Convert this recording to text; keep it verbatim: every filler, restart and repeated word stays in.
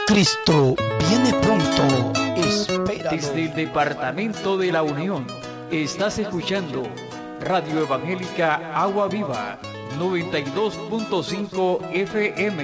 Cristo viene pronto, espéralo. Desde el Departamento de la Unión, estás escuchando Radio Evangélica Agua Viva, noventa y dos punto cinco F M.